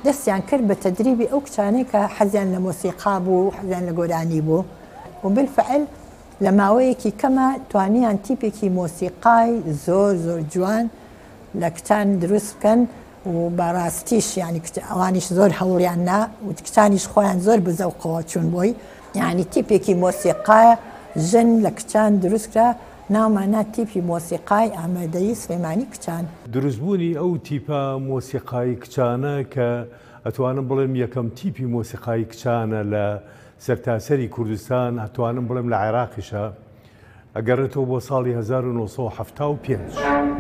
دەستیان کرد بە تەدریبی ئەو کچانەی کە حەزیان لە مۆسیقا بوو حەزیان لە گۆرانی بوو و بالفعل لە ماوەیەکی کەمە توانیان تیپێکی مۆسیقای زۆر زۆر جوان لە کچان دروست بکەن و بەڕاستیش یعنی ئەوانیش زۆر هەوڵیان نا و کچانیش خۆیان زۆر بزەوقەوە چوون بۆی یعنی تیپێکی مۆسیقا ژن لە کچان دروستکرا ناومانە تیپی مۆسیقای ئامادەیی سلێمانی کچان. دروستبوونی ئەو تیپە مۆسیقای کچانە کە ئەتوانم بڵێم یەکەم تیپی مۆسیقای کچانە لە سەرتاسەری کوردستان ئەتوانم بڵێم لە عێراقیشە ئەگەڕێتەوە بۆ ساڵی 1975.